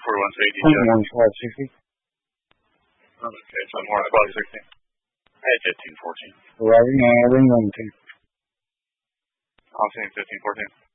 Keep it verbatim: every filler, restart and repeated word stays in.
forty-one safety. One squad sixty. Okay, so more squad sixty. Hey, fifteen fourteen. Right now, ring on two. I'll say fifteen fourteen.